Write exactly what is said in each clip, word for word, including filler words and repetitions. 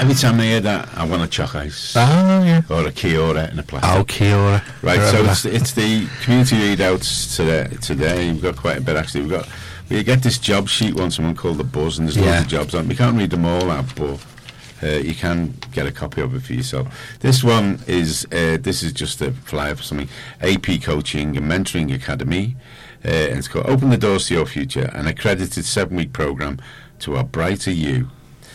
Every time I hear that, I want a choc ice. Oh, yeah. Or a Kia ora in a plastic. Oh, Kia ora. Right, so it's, it's the community readouts today. Today we've got quite a bit actually. We've got we get this job sheet one, someone called the Buzz, and there's yeah. loads of jobs on. We can't read them all out, but uh, you can get a copy of it for yourself. This one is uh, this is just a flyer for something. A P Coaching and Mentoring Academy. Uh, and it's called Open the Doors to Your Future, an accredited seven-week program to a brighter you.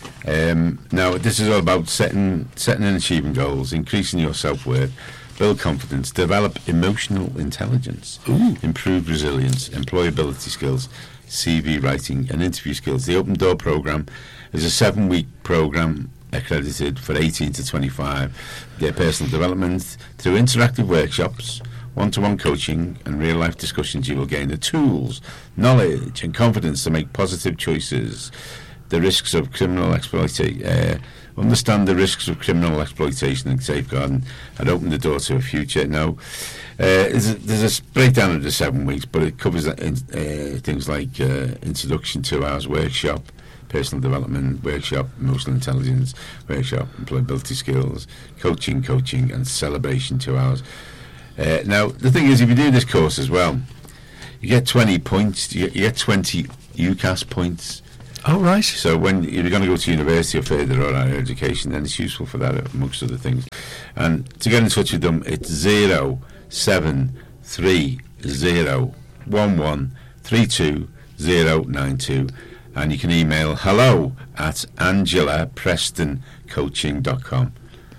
Um, now, this is all about setting, setting and achieving goals, increasing your self-worth, build confidence, develop emotional intelligence, Ooh. improve resilience, employability skills, C V writing, and interview skills. The Open Door program is a seven-week program accredited for eighteen to twenty-five. Get personal development through interactive workshops, one-to-one coaching and real-life discussions. You will gain the tools, knowledge and confidence to make positive choices. The risks of criminal exploitation, uh, understand the risks of criminal exploitation and safeguarding, and open the door to a future. Now, uh, there's, a, there's a breakdown of the seven weeks, but it covers uh, uh, things like uh, introduction to hours workshop, personal development workshop, emotional intelligence workshop, employability skills, coaching, coaching, and celebration two hours. Uh, now, the thing is, if you do this course as well, you get twenty points, you get, you get twenty UCAS points. Oh, right. So when you're going to go to university or further or higher education, then it's useful for that, amongst other things. And to get in touch with them, it's zero seven three zero one one three two zero nine two. And you can email hello at angela preston coaching dot com.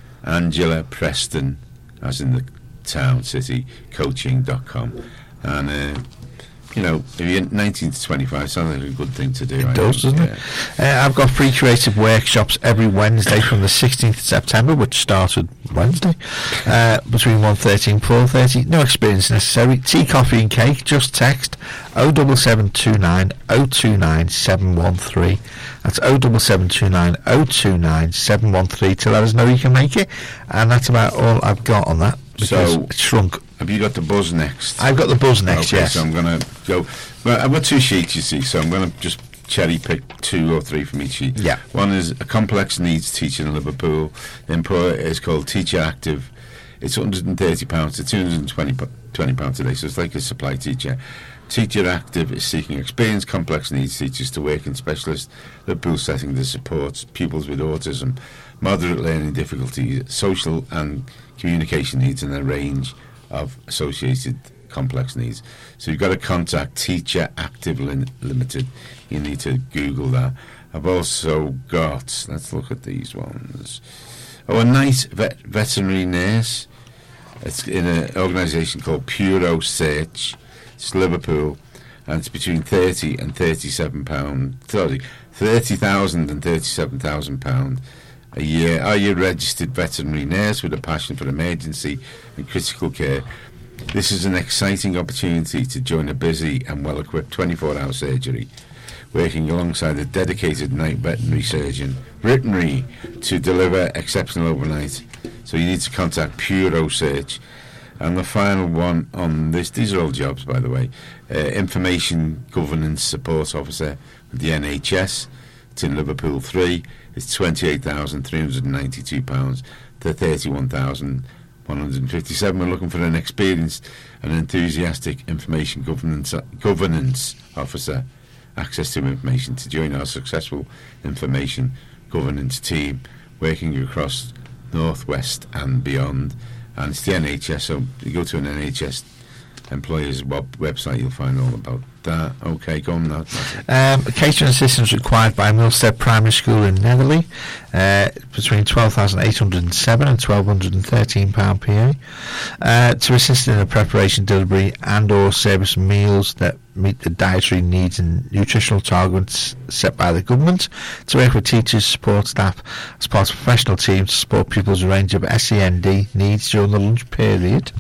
Angela Preston, as in the town, city, coaching dot com. And uh, you know, if you're nineteen to twenty-five, sounds like a good thing to do. It does, doesn't it? Uh, I've got free creative workshops every Wednesday from the sixteenth of September, which started Wednesday, uh, between one thirty and four thirty. No experience necessary. Tea, coffee and cake. Just text oh seven seven two nine oh two nine seven one three. That's oh seven seven two nine oh two nine seven one three to let us know you can make it. And that's about all I've got on that. So it's shrunk. Have you got the Buzz next? I've got the Buzz next, okay, yes. So I'm going to go. Well, I've got two sheets, you see, so I'm going to just cherry pick two or three from each sheet. Yeah. One is a complex needs teacher in Liverpool. The employer is called Teacher Active. It's one hundred thirty pounds to two hundred twenty pounds a day, so it's like a supply teacher. Teacher Active is seeking experienced complex needs teachers to work in specialist Liverpool setting that supports pupils with autism, moderate learning difficulties, social and communication needs, and a range of associated complex needs. So you've got to contact Teacher Active Lin- Limited. You need to Google that. I've also got, let's look at these ones. Oh, a nice vet- veterinary nurse. It's in an organisation called Puro Search. It's Liverpool, and it's between thirty and thirty-seven pound. Sorry, thirty thousand and thirty-seven thousand pound a year. Are you a registered veterinary nurse with a passion for emergency and critical care? This is an exciting opportunity to join a busy and well-equipped twenty-four hour surgery, working alongside a dedicated night veterinary surgeon, veterinary, to deliver exceptional overnight. So you need to contact Puro Search. And the final one on this, these are all jobs, by the way, uh, Information Governance Support Officer with the N H S. It's in Liverpool three. It's twenty-eight thousand three hundred ninety-two pounds to thirty-one thousand one hundred fifty-seven. We're looking for an experienced and enthusiastic Information Governance, governance Officer, access to information to join our successful Information Governance team, working across North West and beyond. And it's the N H S, so you go to an N H S employer's web- website, you'll find all about that. Okay, go on now. Um, catering assistance required by Milstead Primary School in Netherley, uh, between twelve thousand eight hundred seven and twelve hundred thirteen pounds P A, uh, to assist in the preparation, delivery and or service of meals that meet the dietary needs and nutritional targets set by the government, to work with teachers, support staff as part of a professional team to support pupils' range of S E N D needs during the lunch period.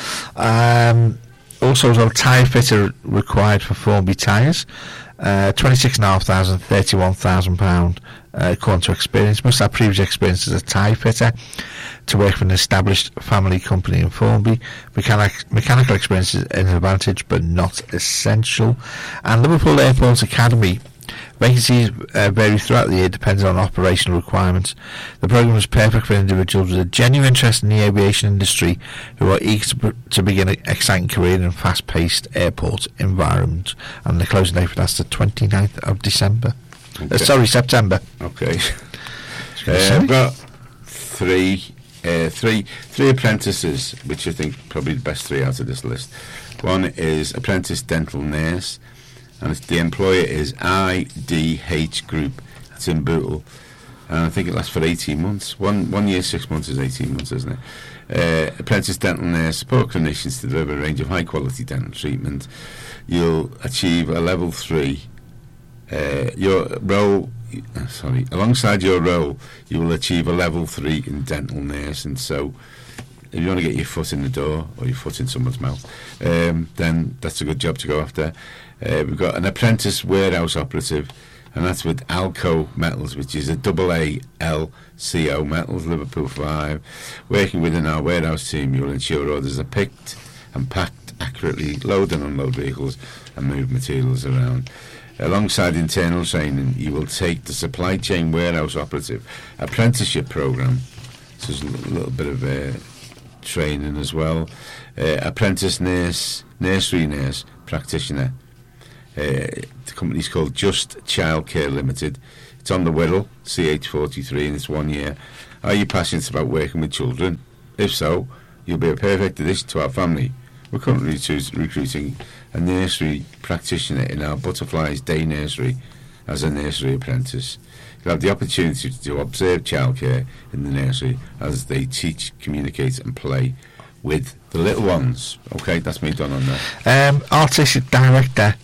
Um, also, as well, tyre fitter required for Formby tyres, uh, twenty-six thousand five hundred pounds, thirty-one thousand pounds uh, according to experience. Must have previous experience as a tyre fitter, to work for an established family company in Formby. Mechanic, mechanical experience is an advantage but not essential. And Liverpool Airport Academy Vacancies uh, vary throughout the year depending on operational requirements. The programme is perfect for individuals with a genuine interest in the aviation industry who are eager to, to begin an exciting career in a fast-paced airport environment. And the closing date for that's the twenty-ninth of December. Okay. Uh, sorry, September. Okay. uh, I've got three, uh, three, three apprentices, which I think probably the best three out of this list. One is apprentice dental nurse, and it's, the employer is I D H Group. It's in Bootle, and I think it lasts for eighteen months. One one year, six months is eighteen months, isn't it? Uh, apprentice dental nurse, support clinicians to deliver a range of high quality dental treatment. You'll achieve a level three. Uh, your role, uh, sorry, alongside your role, you will achieve a level three in dental nursing. So, if you want to get your foot in the door or your foot in someone's mouth, um, then that's a good job to go after. Uh, we've got an apprentice warehouse operative, and that's with Alco Metals, which is a double A L C O Metals, Liverpool five. Working within our warehouse team, you will ensure orders are picked and packed accurately, load and unload vehicles, and move materials around. Alongside internal training, you will take the supply chain warehouse operative apprenticeship programme. So there's a little bit of uh, training as well. Uh, apprentice nurse, nursery nurse practitioner. Uh, the company's called Just Childcare Limited. It's on the Wirral, C H forty-three, and it's one year. Are you passionate about working with children? If so, you'll be a perfect addition to our family. We're currently recruiting a nursery practitioner in our Butterflies Day Nursery as a nursery apprentice. You'll have the opportunity to observe childcare in the nursery as they teach, communicate and play with the little ones. Okay, that's me done on that. Um, artistic director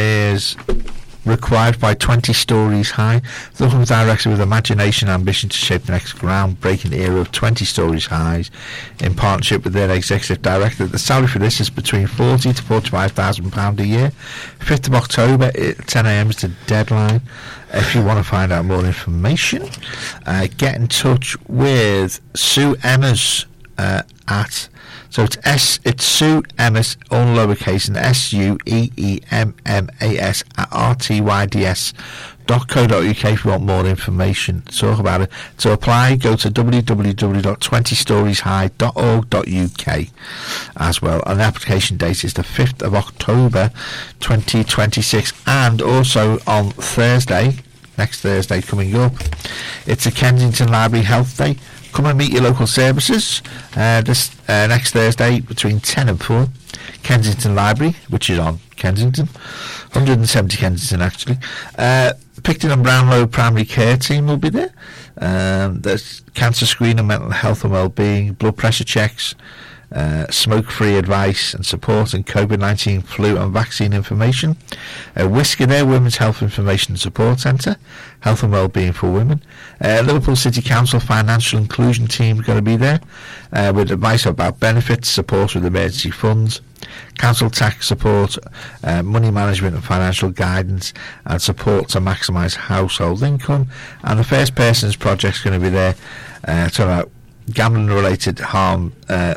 is required by twenty stories high. The local director with imagination and ambition to shape the next groundbreaking era of twenty stories high in partnership with their executive director. The salary for this is between forty to forty-five thousand pounds a year. fifth of October at ten a m is the deadline. If you want to find out more information, uh, get in touch with Sue Emmers uh, at So it's S, it's Sue Emmas, all lowercase, and S U E E M M A S at R T Y D S dot co dot U K if you want more information. Talk about it. To apply, go to w w w dot twenty stories high dot org dot U K as well. And the application date is the fifth of October twenty twenty-six. And also on Thursday, next Thursday coming up, it's a Kensington Library Health Day. Come and meet your local services uh, this uh, next Thursday between ten and four. Kensington Library, which is on Kensington, one hundred seventy Kensington actually. Uh, Picton and Brownlow Primary Care Team will be there. Um, there's cancer screening, mental health and wellbeing, blood pressure checks, uh, smoke-free advice and support, and COVID nineteen flu and vaccine information. Uh, Whisker there, Women's Health Information and Support Centre, health and wellbeing for women. Uh, Liverpool City Council Financial Inclusion Team are going to be there uh, with advice about benefits, support with emergency funds, council tax support, uh, money management and financial guidance, and support to maximise household income. And the First Persons Project is going to be there uh, to about gambling related harm, uh,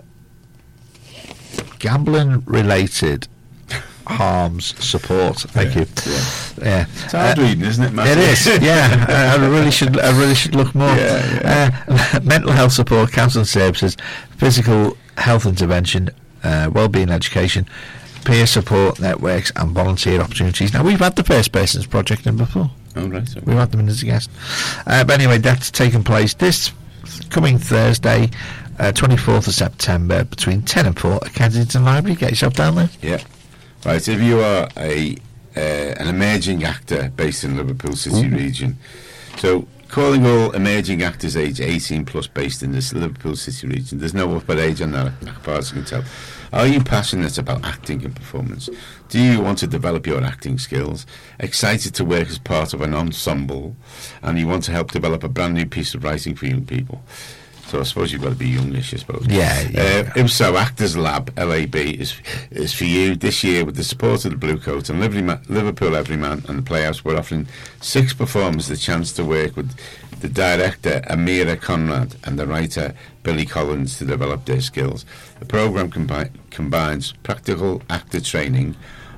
gambling related harms support. Thank yeah, you. Yeah, yeah. It's hard uh, reading, isn't it, Matt? It is. Yeah, I, I really should. I really should look more. Yeah, yeah. Uh, mental health support, counselling services, physical health intervention, uh, wellbeing education, peer support networks, and volunteer opportunities. Now we've had the First Persons Project in before. Oh right. So. We've had them in as a guest. Uh, but anyway, that's taking place this coming Thursday, uh, twenty-fourth of September, between ten and four at Kensington Library. Get yourself down there. Yeah. Right, if you are a uh, an emerging actor based in Liverpool City Ooh. region, so calling all emerging actors age eighteen plus based in this Liverpool City region, there's no upper age on that, as far as I can tell. Are you passionate about acting and performance? Do you want to develop your acting skills? Excited to work as part of an ensemble, and you want to help develop a brand new piece of writing for young people? So I suppose you've got to be youngish, I suppose. Yeah, yeah. Uh, if so, Actors Lab, L A B, is is for you this year with the support of the Blue Coat and Liverpool Everyman and the Playhouse. We're offering six performers the chance to work with the director Amira Conrad and the writer Billy Collins to develop their skills. The programme combi- combines practical actor training,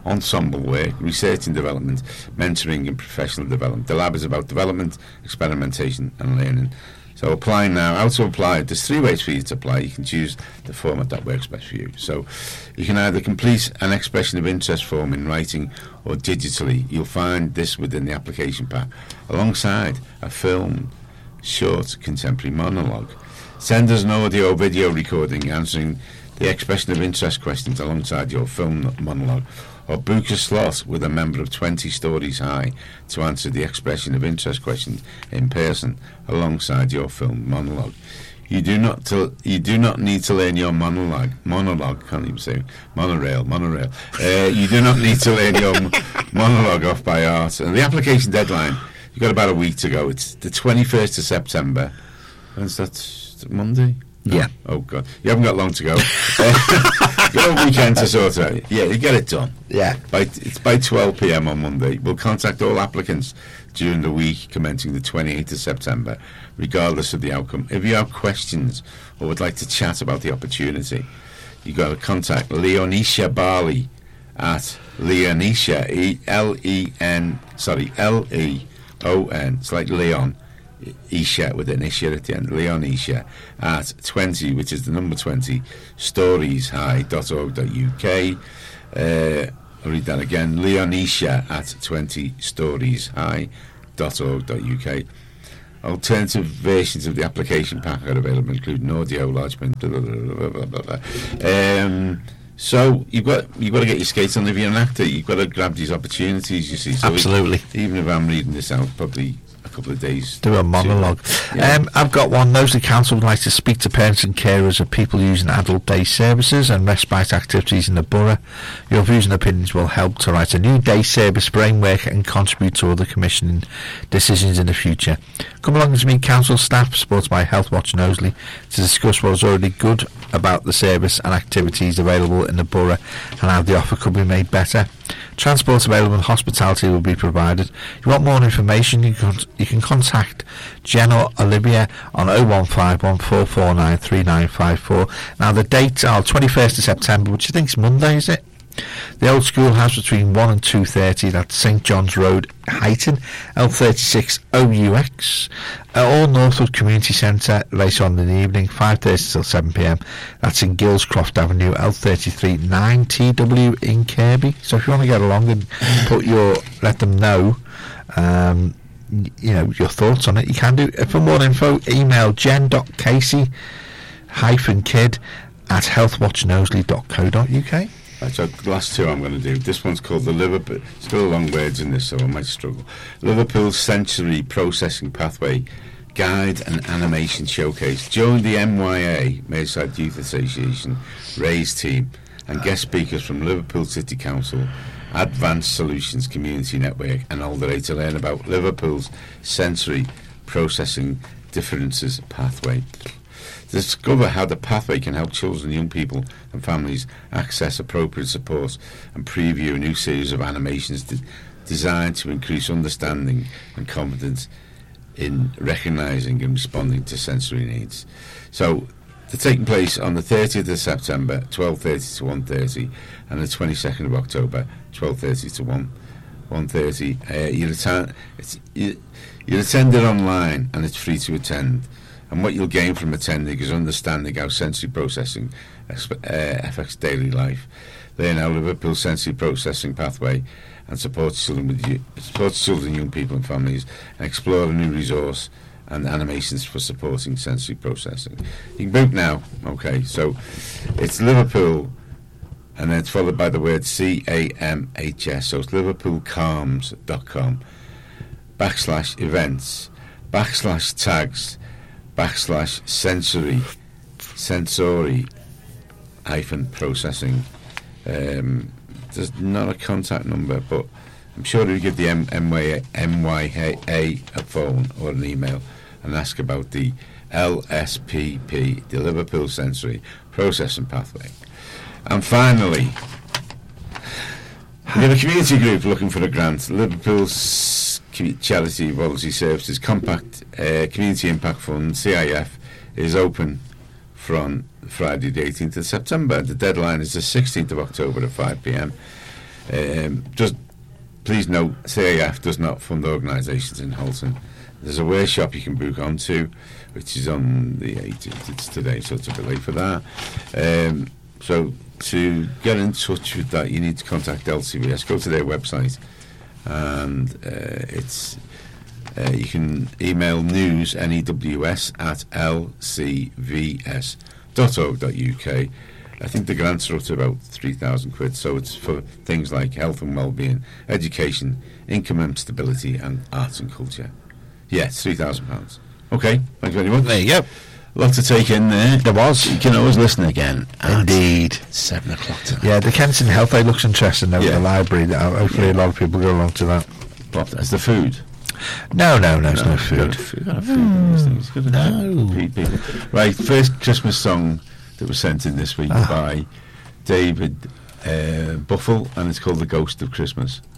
ensemble work, research and development, mentoring and professional development. The lab is about development, experimentation and learning. So apply now. How to apply? There's three ways for you to apply. You can choose the format that works best for you. So you can either complete an expression of interest form in writing or digitally. You'll find this within the application pack, alongside a film, short contemporary monologue. Send us an audio or video recording answering the expression of interest questions alongside your film monologue, or book a slot with a member of twenty Stories High to answer the expression of interest questions in person alongside your film monologue. You do not to, you do not need to learn your monologue. Monologue, can't even say monorail. Monorail. Uh, you do not need to learn your m- monologue off by heart. And the application deadline, you've got about a week to go. It's the twenty-first of September. When's that? Monday? No. Yeah. Oh God, you haven't got long to go. uh, got a weekend to sort it out. Yeah, you get it done. Yeah. By it's by twelve p.m. on Monday. We'll contact all applicants during the week commencing the twenty-eighth of September, regardless of the outcome. If you have questions or would like to chat about the opportunity, you've got to contact Leonisha Barley at Leonisha, E L E N, sorry, L E O N. It's like Leon. Isha with an Isha at the end, Leonisha at twenty, which is the number twenty, stories high dot org dot U K. Uh, I'll read that again, Leonisha at twenty, stories high dot org dot U K. Alternative versions of the application pack are available, including audio, large print, blah, blah, blah, blah, blah, blah. Um, so you've got you've got to get your skates on if you're an actor. You've got to grab these opportunities, you see. So Absolutely. It, even if I'm reading this out, probably a couple of days. Do a monologue. Yeah. Um, I've got one. Knowsley Council would like to speak to parents and carers of people using adult day services and respite activities in the borough. Your views and opinions will help to write a new day service framework and contribute to other commissioning decisions in the future. Come along to meet council staff, supported by Health Watch Knowsley, to discuss what is already good about the service and activities available in the borough and how the offer could be made better. Transport available and hospitality will be provided. If you want more information, you can, you can contact Jen or Olivia on oh one five one, four four nine, three nine five four. Now the dates are twenty-first of September, which I think is Monday, is it? The old schoolhouse between one and two thirty, that's St John's Road, Huyton, L thirty-six O U X, uh, or Northwood Community Centre later on in the evening, five thirty till seven p.m. That's in Gillscroft Avenue, L thirty-three nine T W in Kirby. So if you want to get along and put your, let them know, um, you know, your thoughts on it, you can do. For more info, email jen.casey hyphen kid at healthwatchknowsley dot co dot uk. Right, so the last two I'm going to do. This one's called the Liverpool. It's got a long words in this, so I might struggle. Liverpool Sensory Processing Pathway Guide and Animation Showcase. Join the M Y A, Merseyside Youth Association, RAISE team, and guest speakers from Liverpool City Council, Advanced Solutions Community Network, and Alderey to learn about Liverpool's Sensory Processing Differences Pathway. Discover how the pathway can help children, young people and families access appropriate support, and preview a new series of animations de- designed to increase understanding and confidence in recognising and responding to sensory needs. So they're taking place on the thirtieth of September, twelve thirty to one thirty, and the twenty-second of October, twelve thirty to one thirty. Uh, you're, atta- it's, you, you're attended online and it's free to attend. And what you'll gain from attending is understanding how sensory processing uh, affects daily life. Learn how Liverpool sensory processing pathway and supports children, with you, supports children, young people and families, and explore a new resource and animations for supporting sensory processing. You can book now. Okay, so it's Liverpool, and then it's followed by the word C A M H S. So it's liverpool calms dot com backslash events backslash tags backslash sensory sensory hyphen processing. Um, there's not a contact number, but I'm sure you give the M- MY- M Y A a phone or an email and ask about the L S P P, the Liverpool Sensory Processing Pathway. And finally, we have a community group looking for a grant. Liverpool's Charity Voluntary Services Compact uh, Community Impact Fund, C I F, is open from Friday the eighteenth of September. The deadline is the sixteenth of October at five p.m. Um, just please note, C A F does not fund organisations in Halton. There's a workshop you can book onto, which is on the eighteenth. It's today, so it's a bit late for that. Um, so to get in touch with that, you need to contact L C V S. Go to their website, and uh, it's uh, you can email news N E W S at L C V S dot org dot U K. I think the grants are up to about three thousand quid, so it's for things like health and well-being, education, income and stability, and arts and culture. Yeah, it's three thousand pounds. Okay, thank you very much. There you go. A lot to take in there. There was. You can always listen again. Indeed. Seven o'clock tonight. Yeah, the Kensington Health Day looks interesting over Yeah. the library. Uh, Hopefully, a lot of people go along to that. What, as the food? No, no, no, it's no You've food. got to food. Got to food in these things. Got to No. feed people. Right, first Christmas song that was sent in this week Ah. by David uh, Buffle, and it's called The Ghost of Christmas.